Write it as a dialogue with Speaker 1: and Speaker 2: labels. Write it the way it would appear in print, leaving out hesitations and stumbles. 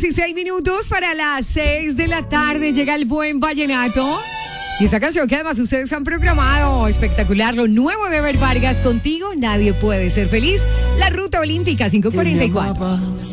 Speaker 1: 16 minutos para las 6 de la tarde. Llega el buen vallenato. Y esta canción que además ustedes han programado, espectacular, lo nuevo de Ever Vargas, Contigo nadie puede ser feliz. La ruta olímpica 544.